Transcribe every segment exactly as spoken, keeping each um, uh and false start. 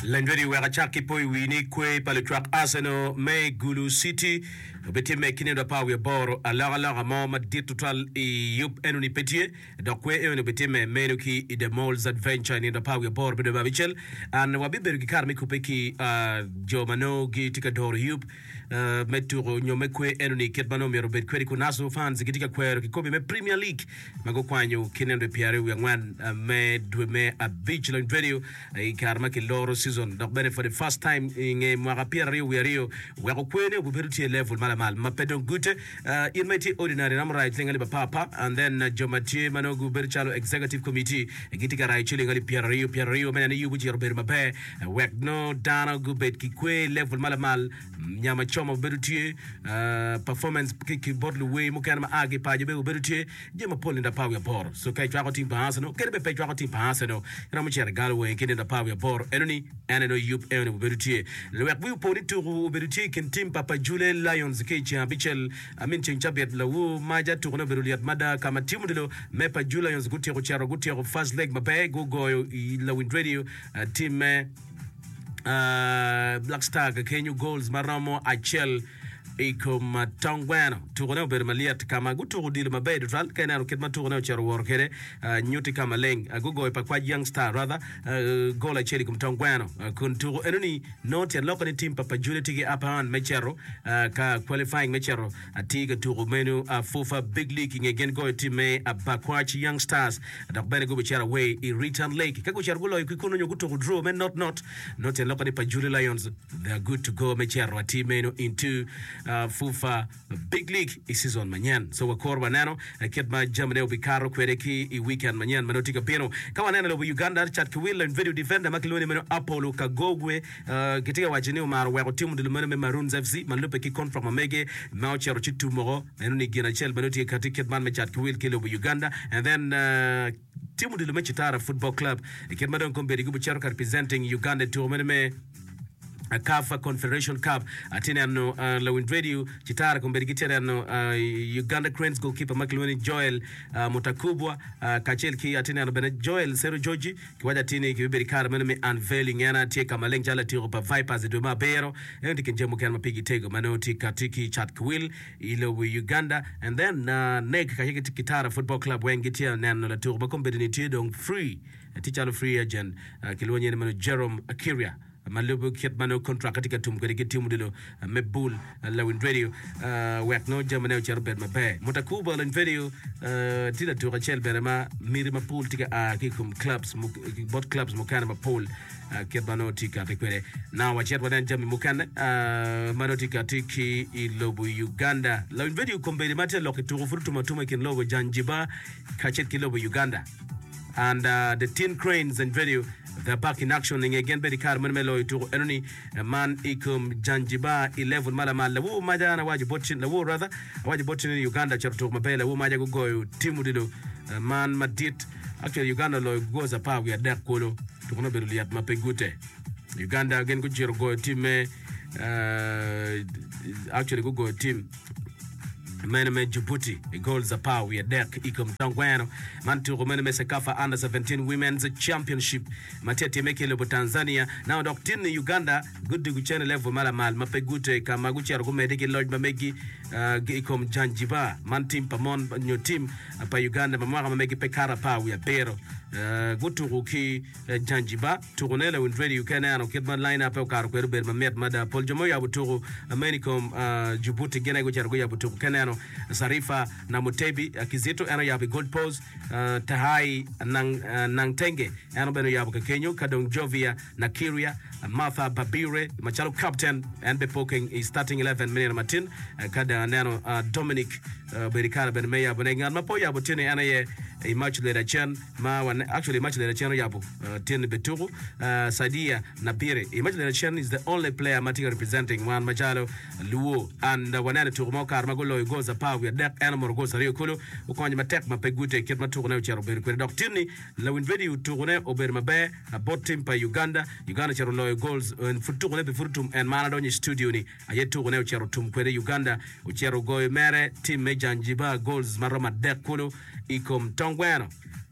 Landredi wakachaki poi wini kwe pale track Arsenal me Gulu City beti me kinendo pa we boro ala ala ma ma dit total i yup enu ni petie donc we enu beti me menu ki i the malls adventure ni pa we boro bedo babichel an wabiberu ki karmi kupeki uh, Jomano gi tika dor yup uh, meturo nyome kwe enu ni ketbano mi robert kwe kunaso fans gitika kwe kikombe me Premier League mago kwanyu kinendo piare we ngwan uh, me dwe me a beach Landredi i karma ki loro season donc bene for the first time nge mwaka pia rio we rio we ko kwene bu beruti level mala mal mapedo gute uh, in mighty ordinary namra ngali papa and then uh, Jomati manogu berchalo executive committee gitika rai chile ngali pia rio pia rio mena ni yubu jiro bermabe uh, we no dana gubet ki kwe level mala mal nyama choma beruti uh, performance ki bodlu we mukana ma age pa jebe beruti jema poli nda pawe bor so kai twako team Arsenal kebe pe twako team Arsenal ina mu chere galwe kinde nda pawe bor enoni ene no yup ene beruti le we bu poni turu beruti kin team Papa Jule Lions ke champion amin champion la wu maja tourno beruliat mada kama team dilo mepa Jule Lions guti ko chero guti ko first leg mabe go go la Landredi uh, team uh, Black Star Kenyu goals maramo achel iko matangwano tourno bermaliat kama gutu dilo mabe dral kana ketma tourno chero workere uh, nyuti kama leng uh, gogo pa kwa young star rather uh, gola cheli kumtangwano uh, kunturu enoni not ya local team Papa Jule tigi apan mechero uh, ka qualifying mechero atiga turu menu uh, fufa big league again go team me abakwachi young stars dakbere go bichara way i return lake kako chero gulo ikuno nyogutu draw men not not not ya local Papa Jule Lions they are good to go mechero team menu into uh, fufa big league i season manyan so wakorba nano uh, ketma jamne ubikaro kwereki i weekend manyan manotika pino kawa nana lo Uganda chat kwila video defender makiloni meno Apollo Kagogwe uh, kitika wajini umaro wako timu dilumene me Maroons F C malupe ki confirm mamege mauchero chitu moro enu ni gina chel manoti katika man me chat kwila kilo Uganda and then uh, timu dilume Chitara Football Club ikema don kombe digubu chero representing Uganda to me a C A F Confederation Cup atene no uh, Landredi Chitara komberigitera no uh, Uganda Cranes goalkeeper Makeloni Joel uh, Mutakubwa uh, Kachelki atene no Bene Joel Sero George kiwaja tini kiberikara meno me unveiling yana tie kama leng jala tiro pa Vipers de Mabero endi kenjemu kan mapigi tego manoti katiki Chatkwil ilo Uganda and then uh, nek kachiki Chitara Football Club wengitia nano la tiro bakombedi ni tidong free tichalo free agent uh, kilonye meno Jerome Akiria malubu kiat mano contract katika tum katika timu dilo uh, mebul uh, Landredi uh, wek no jamane chero ber mabe Mutakuba Landredi uh, tila tu rachel berema miri mapul tika uh, kikum clubs bot clubs mukana mapul uh, kiat mano tika tikwere na wachet wadan jami mukana uh, mano tika tiki ilobu Uganda Landredi kombele mate loke turu furutu matuma kin lobo Janjiba kachet kilobu Uganda and uh, the Tin Cranes and Landredi they're back in action again very car melo to enoni man ikum Janjiba eleven mala mala wo maja na waji botchin la wo rather waji botchin in Uganda chapter mabela wo maja go timu dilo uh, man madit actually Uganda lo goes a pa we are there kolo to kono beruliat mapegute Uganda again go jiro go team uh, actually go go team mene me Djibouti goals a power we are there ikom tangwano mantu mene me Sekafa under seventeen women's championship matete mekele bo Tanzania now doctin Uganda good to channel level mala mal mapegute kama guchero ko medike lodge mamegi uh, ikom Janjiba man team pamon new team pa Uganda mamwa mamegi pekara pa we are pero uh, gutu ki uh, Janjiba turonela Landredi ukana no kidman line up ka ko ber mamet mada Paul Jomo ya buturu Americom uh, Djibouti gena guchero ya buturu kana Zarifa na Mutebi Kizito ana yabi gold pose uh, Tahai nang uh, Nangtenge ana beno yabu Kenyo Kadong Jovia na Kiria uh, Martha Babire Machalo captain and be poking is starting eleven minute Martin uh, kada nano uh, Dominic uh, Berikara ben meya bonenga mapo yabu tene ana ye a match later chan ma wan actually match later chan yabu uh, ten beturu uh, Sadia Napire a match later chan is the only player Matiga representing one Majalo Luo and uh, wanana turmoka armagolo goes a power we deck animal goes a riokolo ukonye matek mapegute ket maturune chero ber kwe doctini Landredi uturune ober mabe a bot team pa Uganda Uganda chero loy goals and futurune be furutum and manadonye studio ni ayeturune chero tum kwe Uganda uchero goy mere team Janjiba goals maroma deck kolo ikom tongweno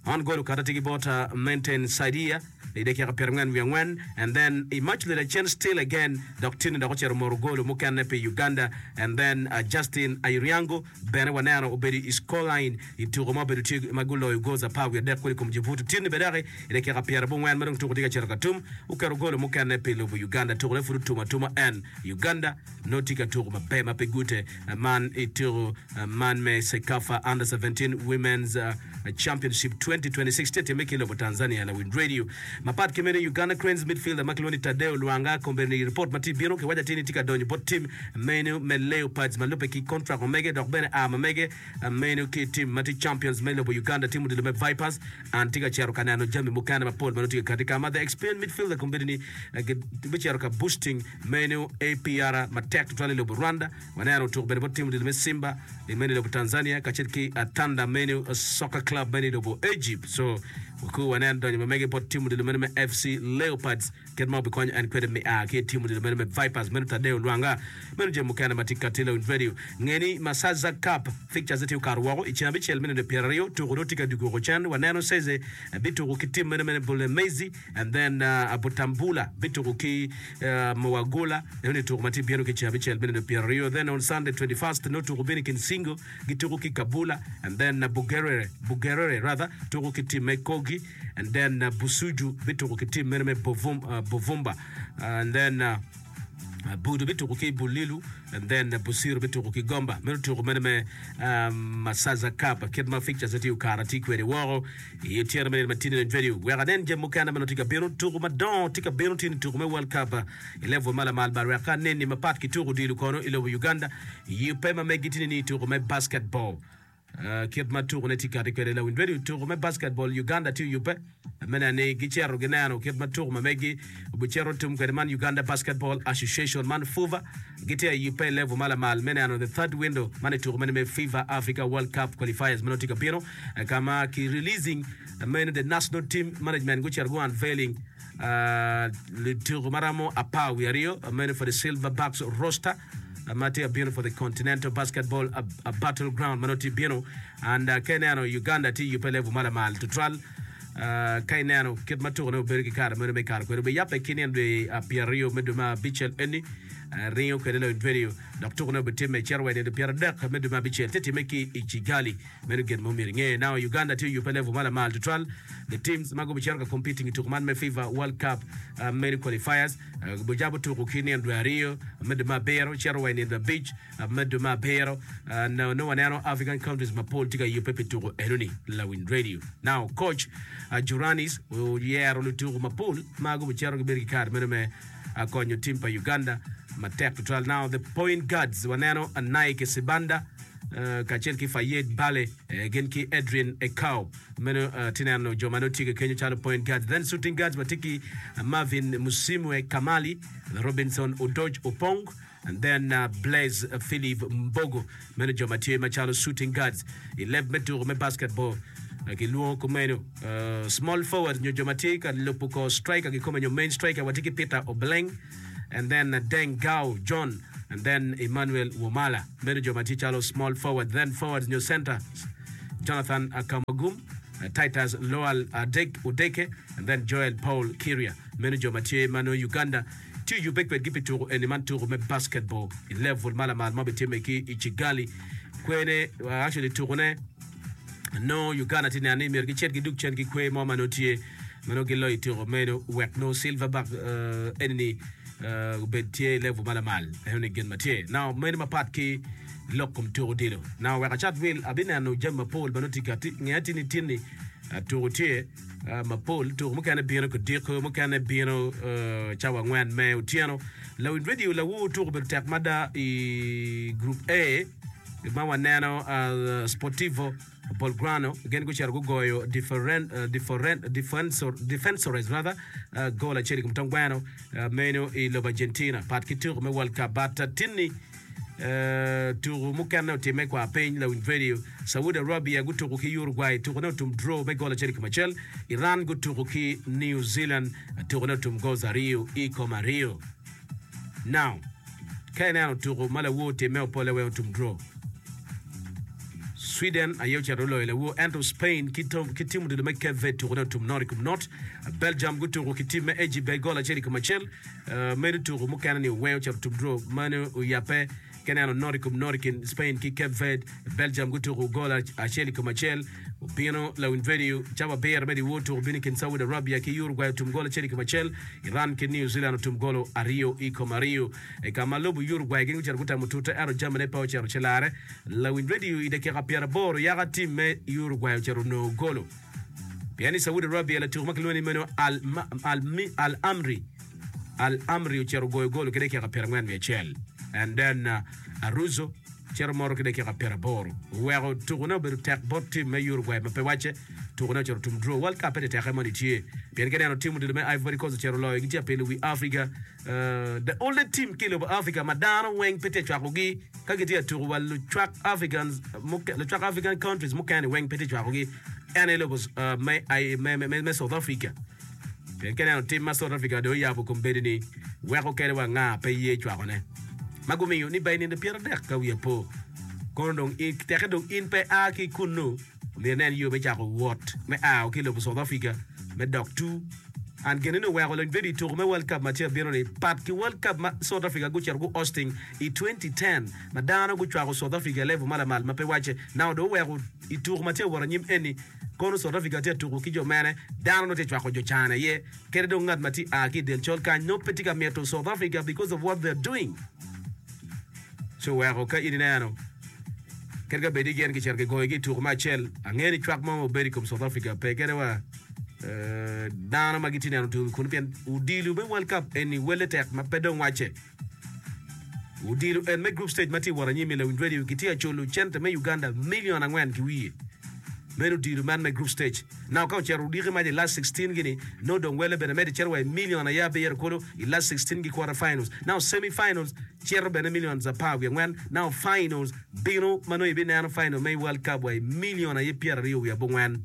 on goal karatiki bota maintain Saidia ideke kaperngan wiangwen, and then a much later chance still again Doctrine da kocher morgolo mukane pe Uganda, and then uh, Justin Ayriango bene wanano obedi scoreline itugoma bedu tig magulo ugoza pawe de kuli kumjivutu tini bedare ideke kapera bongwan madong tukutika cherakatum ukarugolo mukane pe lobo Uganda tukule furu tuma tuma and Uganda notika tuguma pe mapegute uh, man ituru uh, man me Sekafa under seventeen women's uh, championship twenty twenty-six tete meki lobo Tanzania la Wind Radio mapat kemene Uganda Cranes midfielder Makloni Tadeo Luanga kombeni report mati biro ke waja tini tika donyo bot team menu me Leopards malupe ki contract omege dokbene ama mege menu ki team mati champions me lobo Uganda team de Vipers and tika chero kanano jami mukana mapol manutika katika mother experienced midfielder kombeni bichero ka boosting menu A P R matek tutwale lobo Rwanda wanano tukbene bot team de Simba menu lobo Tanzania kachiriki atanda menu soccer club menu lobo Egypt. So Waku wanendo ni mamege pot timu de meneme F C Leopards ketma bikwanya and kwede me a ke timu de meneme Vipers menu Tadeo Luanga menu je mukana matika tele in radio ngeni Masaza Cup fixtures eti ukarwaro ichinabi chel menu de Pierrio tukurotika dugo chan wanano seze bitu kukitim menu menu Bulemezi, and then uh, Abutambula bitu kuki uh, Mwagula nene tukumati bieno kichinabi chel menu de Pierrio. Then on Sunday twenty-first no tukubini kinsingo gitu kuki Kabula, and then uh, Bugerere Bugerere rather tukukitim Mekogi, and then uh, Busuju bitu kukitim meneme Bovum, uh, Bovumba, uh, and then uh, Uh, Budu bitu kuki Bulilu, and then uh, Busiru bitu kuki Gomba menu tuku meneme um, Masaza Cup ketma fixtures eti ukarati kwede waro yetiara meneme matini and video wera den je mukana menu tika biro tuku madon tika biro tini tuku me World Cup elevo mala malbar weka neni mapat ki tuku dilu kono ilobo Uganda yupema megitini ni tuku me basketball Uh, kid matu kuneti kati kwele la windwedi tuku me basketball Uganda tu yupe mena ne gichero genano kid matu kumegi ubuchero tum kwele man Uganda Basketball Association man fuva gitea yupe level mala mal mena ano the third window mani tuku mene me FIFA Africa World Cup qualifiers menotika pino uh, kama ki releasing uh, mena the national team management guchero go unveiling uh, le tuku maramo apa wiario uh, mena for the Silverbacks roster Matia Bieno for the Continental Basketball a, a battleground Manoti Bieno, and uh, Kenyano Uganda ti yupelevu mala mal to trial uh, Kenyano kid matu no bergi kar meno me kar ko be yape Kenyan de Pierrio meduma Bichel eni Rio Kedelo video Doctor no betime cherwe de Pierre Dek meduma Bichel tete meki Ichigali meno get momiringe. Now Uganda ti yupelevu mala mal to trial the teams mago bicherka competing to man me FIFA World Cup uh, many qualifiers uh, bujabu to Kenyan de Rio meduma Bero cherwe in the beach uh, meduma Bero uh, no no one African countries mapol tika yupepe to Eruni la Wind Radio. Now coach uh, Juranis uyero lutu mapol mago bicherka bergi kar meno me akonyo team pa Uganda matek to trial. Now the point guards wanano Nike Sibanda Uh, Kachelki Fayed Bale uh, Genki Adrian Ekau meno uh, Tinano Jomano Tiga Kenya Chalo point guards, then shooting guards Matiki uh, Marvin Musimwe Kamali, Robinson Udoj Opong, and then uh, Blaise uh, Philip Mbogo meno Jomatio Machalo shooting guards. eleven metu me basketball Kiluo kumeno uh, small forward nyo Jomatika Lopuko striker kikomenyo main striker Watiki Peter Obleng, and then uh, Deng Gao John, and then Emmanuel Womala manager Matichalo small forward, then forward new center Jonathan Akamagum, uh, Titus Loal Adek Udeke, and then Joel Paul Kiria manager Matie Mano Uganda tu yubekwe gipitu enimantu me basketball level mala mal mabitemeki Ichigali kwene uh, actually tourne no Uganda tini anime gichet giduk chen gikwe mama notie mano gilo itiro meno wek no Silverback uh, enemy uh betie level mala mal ehone gen matie. Now many mapat ki lokum to dilo now we chat will abina no jama Paul banoti kati ngati ni tini tuotie mapol to mukana bino ko diko mukana bino chawa ngwan me utiano la radio la wo to bertak mada i group A mawa nano uh, Sportivo Bolgrano again go char go goyo different uh, different defensor defensores rather uh, gola cheri kumtangwano uh, meno i loba Argentina pat kitur me World Cup but uh, tinni uh, to mukana time kwa pen la video Saudi Arabia go to ki Uruguay to no tum draw me gola cheri kumachel Iran go to ki New Zealand to no tum goza Rio i koma Rio. Now Kenya to mala wo time opole we tum draw Sweden ayo charolo ile wo ento Spain kitom kitimu de make vet to tum Noricum North Belgium gutu kitime Egypt gola cheri kuma chel medu to mu kanani we char tum draw manu yape kanano Noricum Noricum Spain ki Cape Verde Belgium gutu gola cheri kuma chel Pino la video chaba bear medi woto bini kin Saudi Arabia ki Uruguay tum gola cheri kuma chel Iran ki New Zealand tum golo ario iko mario e kama lobu Uruguay gingu char guta mututa aro Germany pa char chelare la video ide ke kapia boro yaga time Uruguay chero no golo piani Saudi Arabia la turma kiloni meno al al al amri al amri chero go golo kede ke kapia ngwan me chel and then uh, Aruzo chero moro kede ke kapia boro wero turno be tek bot team me Uruguay me pewache turno chero tum draw World Cup ete tek mani tie piani kede no team de me Ivory Coast chero lo ngi pele wi Africa uh, the only team kilo of Africa madano weng pete chakogi kagiti to wal track Africans the track African countries mukani weng pete chakogi and it was uh me I me me South Africa ben kana team South Africa do yabo kombedini weko kere wa nga pe ye chakone magumi yo ni bayni de pierre dek ka wi po kondong ik tekedong in pe aki kunu le nen yo be chako what me a kilo South Africa me doc two and geneno we are very to me World Cup match biro ni pat ki World Cup South Africa go chergo hosting in twenty ten madana go chwa South Africa level mala mal mape wache now do we i tour match wora nyim eni kono South Africa te to ki jo mane dano no te chwa ko jo chana ye kere do ngat mati a ki del chol kan no petika meto South Africa because of what they're doing so we are okay in nano kerga bedi gen ki cherge go gi tour matchel angeni chwa mo beri kom South Africa pe kere wa Uh, dana magitini anu kunu pian udilu be World Cup eni wele tek ma pedong wache udilu en me group stage mati wara nyimi le windredi ukitia cholo chente me Uganda million angwen kiwi menu dilu man me group stage now ka cheru digi ma de last sixteen gini no don wele be me de cheru million ya be yer kolo i last sixteen gi quarter finals now semi finals cheru be million za pa ngwen now finals bino mano ibe na final me World Cup wa million ya pier rio ya bongwan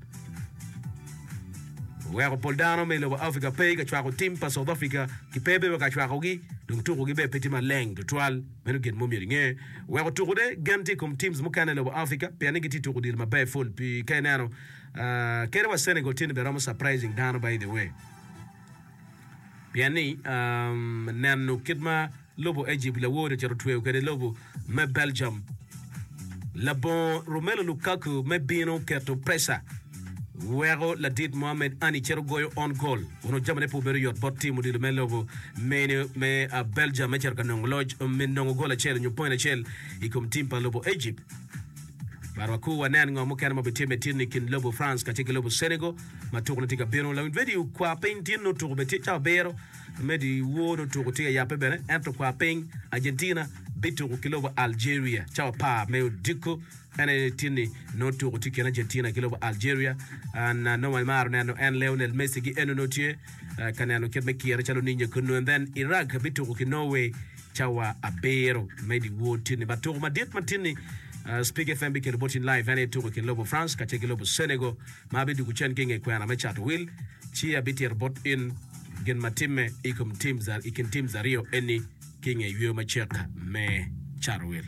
wero poldano me lo Africa pay ka chwa ko team pa South Africa ki pebe ka chwa ko gi donc to ko gi be petit maleng de toile menu gen momi nge wero to de ganti comme teams mo kanele lo Africa pe ani giti to ko dil ma bay full pi kainano uh kere wa Senegal tin be ramo surprising down by the way piani um nanu kidma lobo Egypt la wode chero tuwe ko de lobo me Belgium la bon Romelu Lukaku me bino keto pressa wero la dit Mohamed Ani chero goyo on goal uno jamane po beri yot bot team di melobo me me a Belgium me cher kanong lodge me nongo gola chero nyu point chel ikom team pa lobo Egypt barwa ku wanen ngo mo kana mo betime tinni kin lobo France ka cheke lobo Senegal matoko tika beno la video kwa paintin no to beti cha bero me di wodo to tika ya pebene entre kwa pain Argentina bitu kilobo Algeria cha pa me diko ene tinni no to tika Argentina kilobo Algeria and uh, no mar nano en Lionel Messi gi eno notie uh, kanano ketme kiere chalo ninja kunu and then Iraq bitu ki Norway chawa abero me di wodo tinni batoko madit matini Uh, Speak F M ke reporting live ane to ke lobo France ka cheke lobo Senegal mabi du kuchen kinge kwa na mecha to will chia biti report in gen matime ikum teams are ikin teams are rio any kinge yo macheka me charwil.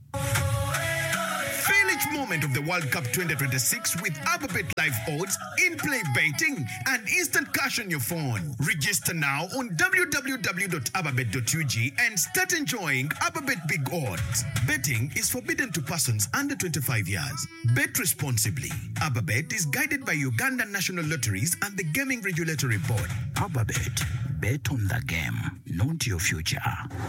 Each moment of the World Cup twenty twenty-six with Ababet Live Odds, in-play betting, and instant cash on your phone. Register now on w w w dot ababet dot u g and start enjoying Ababet Big Odds. Betting is forbidden to persons under twenty-five years. Bet responsibly. Ababet is guided by Ugandan National Lotteries and the Gaming Regulatory Board. Ababet. Bet on the game, not your future.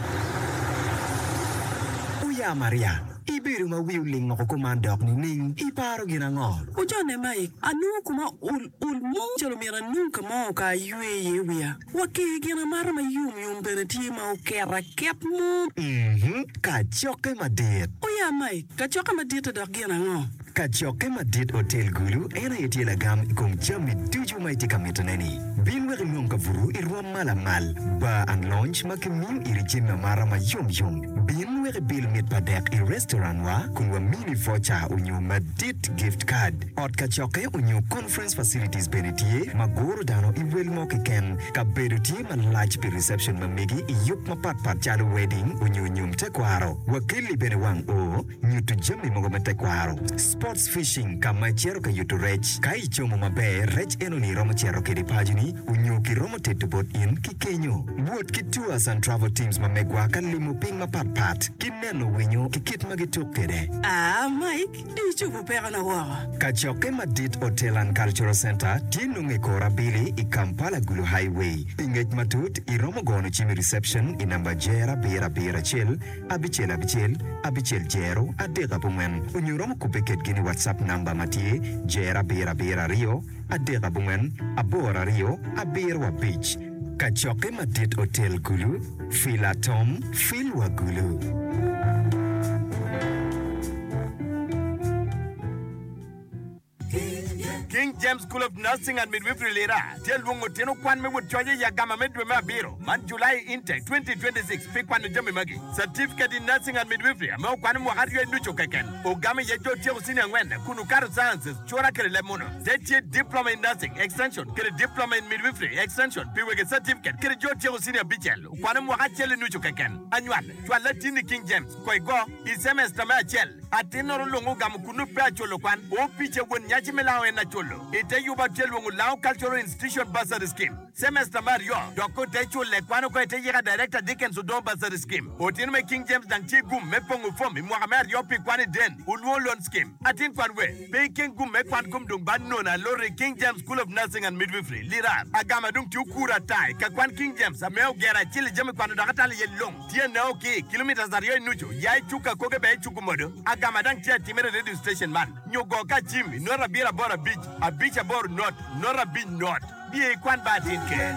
Uya Maria. Ibiru ma wiuling ako kumandok ni Ning, iparo ginangol. Ujone mai, anu kuma ul ul mo chalo mira nunca mo ka yue yewia. Waki gina mara ma yum yum beneti ma ukera kep mo. Mhm, kachoke madit. Uya mai, kachoke madit dok ginangol. Kachoke madit hotel gulu era yetila gam kung chami tuju mai tika mitaneni. Binwe rimong kavuru irwa malamal. Ba ang launch makimim iri jim mara ma yum yum. Binwe wege bil mit padek i restaurant wa kunwa mini voucher unyo madit gift card. Ot kachoke unyo conference facilities benetie magoro dano i wel mo ken ka bedutie ma large pi reception ma megi i yup ma pat pat chalo wedding unyo nyum te kwaro. Wakili bene wang o nyutu jami mogo me te kwaro. Sports fishing kama chero ka yutu rech. Kai chomo mabe rech eno ni romo chero ke di pajuni unyo ki romo tetu bot in ki kenyo. Wood ki tours and travel teams ma megwa kan limu ping ma pat pat. Kineno winyo ki kit magituk kede. Ah, Mike, di chupu pera na wawa. Kachoke Madit Hotel and Cultural Center tinu ngekora bili i Kampala Gulu Highway. Ingej matut i romo gono chimi reception i namba jera bera bera chel, abichel abichel, abichel jero, adega bungen. Unyo romo kupeket gini WhatsApp namba matie, jera bera bera rio, adega bungen, abora rio, aberwa beach. Kachoke Madit Hotel Gulu, Fila Tom, Filwa Gulu. King James School of Nursing and Midwifery Lira. Tell Wungo Tino Kwan me would charge Yagama Medwema Biro. Man July intake twenty twenty-six. Pick one Jimmy Muggy. Certificate in Nursing and Midwifery. Mo Kwanimo Hario Nucho Kaken. Ogami Yajo Tio Senior Wenda. Kunukaru Sciences. Chora Lemono. State Diploma in Nursing. Extension. Get a Diploma in Midwifery. Extension. Piwig Certificate. Get a Jojo Senior Bichel. Kwanimo Hachel Nucho Kaken. Annual. Tualatini King James. Koigo. Is semester Machel. Atino Lungu Gamukunu Pacholo Kwan. O Picha when Yachimela and Nacholo. Ite yuba telwungu lao cultural institution bursary scheme. Semester Mario. Doko techo lekwano kwa ite yega director Dickens Udon bursary scheme. Otinu me King James danchi gum me pongu fomi. Muhammad yopi kwani den. Ulwo loan scheme. Atin kwanwe. Pay King gum me kwan gum dung ban nona lori King James School of Nursing and Midwifery. Lira. Agama dung tiukura tai. Kakwan King James. Ameo gera chili jami kwanu dakatali yelong. Tia na oki. Kilometers ariyo inucho. Yai chuka koke be chukumodo. Agama dang tia timere radio station man. Nyogoka Jimmy. Nora bira bora beach. A beach about not, not a beach not. Be a quan bad in care.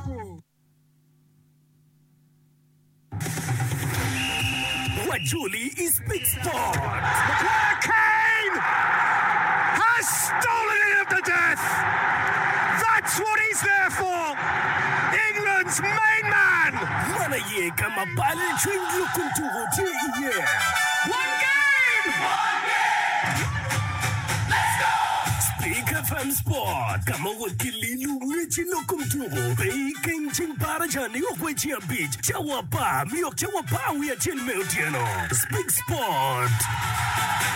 What Julie is Big Sport. McGuire Kane has stolen it up to death. That's what he's there for. England's main man. Mana ye kama bali chwingi kuntugo ti ye. One game. One game. Let's go. Speak F M Sport. Kama wakili luwechi lokumtugo. Bay King Ching Parajani okwechi a beach. Chawapa. Miyok chawapa we a chill meutiano. Speak Sport.